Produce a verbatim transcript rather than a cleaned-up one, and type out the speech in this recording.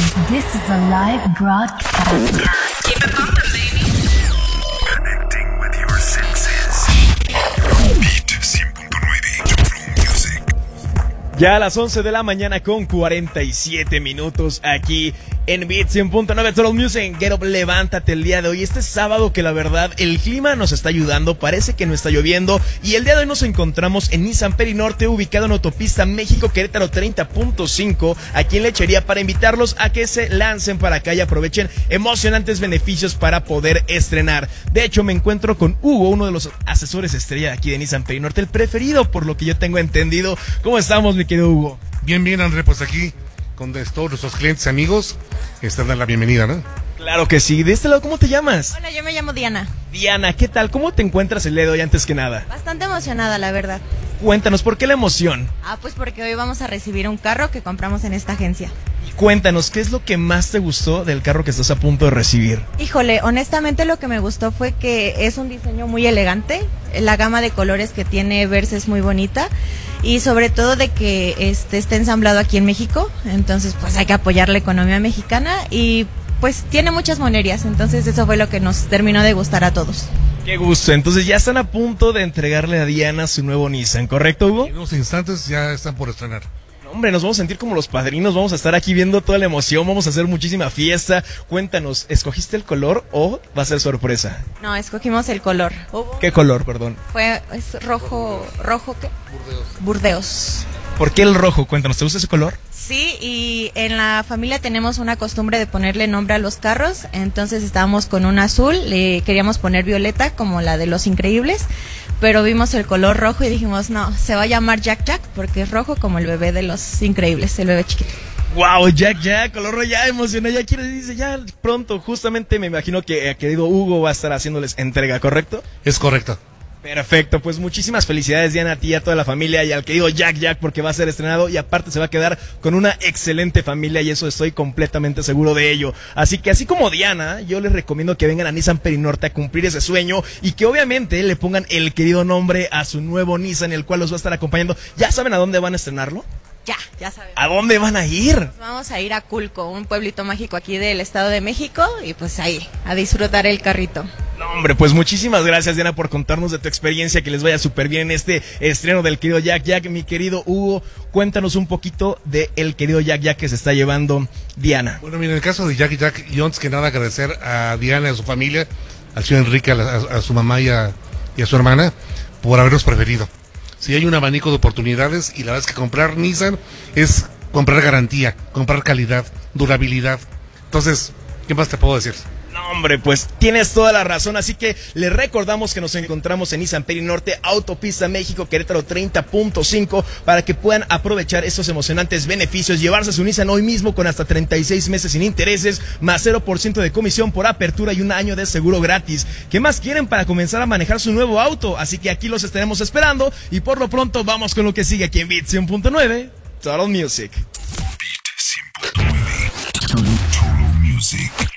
This is a live broadcast. Keep it pumping, baby. Connecting with your senses. Beat cien punto nueve True Music. Ya a las once de la mañana con cuarenta y siete minutos aquí en Beat cien punto nueve Total Music. Get Up, levántate el día de hoy. Este sábado que la verdad el clima nos está ayudando, parece que no está lloviendo. Y el día de hoy nos encontramos en Nissan Perinorte, ubicado en autopista México-Querétaro treinta punto cinco, aquí en Lechería, para invitarlos a que se lancen para acá y aprovechen emocionantes beneficios para poder estrenar. De hecho, me encuentro con Hugo, uno de los asesores estrella de aquí de Nissan Perinorte, el preferido por lo que yo tengo entendido. ¿Cómo estamos, mi querido Hugo? Bien, bien, André, pues aquí con todos nuestros clientes y amigos, están dando la bienvenida, ¿no? Claro que sí. De este lado, ¿cómo te llamas? Hola, yo me llamo Diana. Diana, ¿qué tal? ¿Cómo te encuentras el día de hoy antes que nada? Bastante emocionada, la verdad. Cuéntanos, ¿por qué la emoción? Ah, pues porque hoy vamos a recibir un carro que compramos en esta agencia. Y cuéntanos, ¿qué es lo que más te gustó del carro que estás a punto de recibir? Híjole, honestamente lo que me gustó fue que es un diseño muy elegante. La gama de colores que tiene Versa es muy bonita. Y sobre todo de que este esté ensamblado aquí en México. Entonces, pues hay que apoyar la economía mexicana. Y pues tiene muchas monerías. Entonces eso fue lo que nos terminó de gustar a todos. Qué gusto. Entonces ya están a punto de entregarle a Diana su nuevo Nissan, ¿correcto, Hugo? En unos instantes ya están por estrenar. Hombre, nos vamos a sentir como los padrinos, vamos a estar aquí viendo toda la emoción, vamos a hacer muchísima fiesta. Cuéntanos, ¿escogiste el color o va a ser sorpresa? No, escogimos el color. ¿Qué color, perdón? Fue, es rojo, ¿rojo qué? Burdeos. Burdeos. ¿Por qué el rojo? Cuéntanos, ¿te gusta ese color? Sí, y en la familia tenemos una costumbre de ponerle nombre a los carros, entonces estábamos con un azul, le queríamos poner violeta como la de Los Increíbles, pero vimos el color rojo y dijimos, no, se va a llamar Jack Jack porque es rojo como el bebé de Los Increíbles, el bebé chiquito. Wow, Jack Jack, color rojo, ya emocioné, ya quiere, dice, ya pronto, justamente me imagino que eh, querido Hugo va a estar haciéndoles entrega, ¿correcto? Es correcto. Perfecto, pues muchísimas felicidades, Diana, a ti y a toda la familia y al querido Jack Jack porque va a ser estrenado y aparte se va a quedar con una excelente familia y eso estoy completamente seguro de ello. Así que así como Diana, yo les recomiendo que vengan a Nissan Perinorte a cumplir ese sueño y que obviamente le pongan el querido nombre a su nuevo Nissan, el cual los va a estar acompañando. ¿Ya saben a dónde van a estrenarlo? Ya, ya sabemos. ¿A dónde van a ir? Pues vamos a ir a Culco, un pueblito mágico aquí del Estado de México y pues ahí, a disfrutar el carrito. No, hombre, pues muchísimas gracias, Diana, por contarnos de tu experiencia, que les vaya súper bien en este estreno del querido Jack Jack. Mi querido Hugo, cuéntanos un poquito de el querido Jack Jack que se está llevando Diana. Bueno, mira, en el caso de Jack Jack, yo antes que nada agradecer a Diana y a su familia, al señor Enrique, a, la, a, a su mamá y a, y a su hermana, por habernos preferido. Si hay un abanico de oportunidades y la verdad es que comprar Nissan es comprar garantía, comprar calidad, durabilidad. Entonces, ¿qué más te puedo decir? No, hombre, pues tienes toda la razón, así que les recordamos que nos encontramos en Nissan Perinorte, autopista México-Querétaro treinta punto cinco, para que puedan aprovechar estos emocionantes beneficios, llevarse su Nissan hoy mismo con hasta treinta y seis meses sin intereses, más cero por ciento de comisión por apertura y un año de seguro gratis. ¿Qué más quieren para comenzar a manejar su nuevo auto? Así que aquí los estaremos esperando y por lo pronto vamos con lo que sigue aquí en Beat cien punto nueve Total Music. Beat cien punto nueve Total Music.